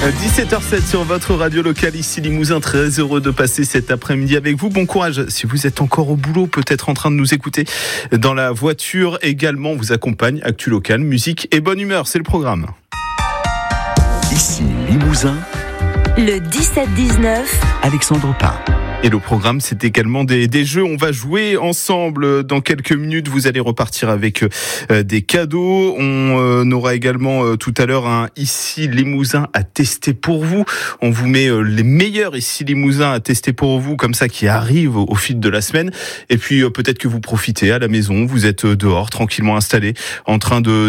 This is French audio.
17h07 sur votre radio locale ici Limousin, très heureux de passer cet après-midi avec vous. Bon courage si vous êtes encore au boulot, peut-être en train de nous écouter dans la voiture également. On vous accompagne, actu locale, musique et bonne humeur, c'est le programme. Ici Limousin, le 17-19, Alexandre Pain. Et le programme, c'est également des jeux. On va jouer ensemble dans quelques minutes. Vous allez repartir avec des cadeaux. On aura également tout à l'heure un Ici Limousin à tester pour vous. On vous met les meilleurs Ici Limousin à tester pour vous, comme ça, qui arrivent au fil de la semaine. Et puis peut-être que vous profitez à la maison. Vous êtes dehors, tranquillement installés, en train de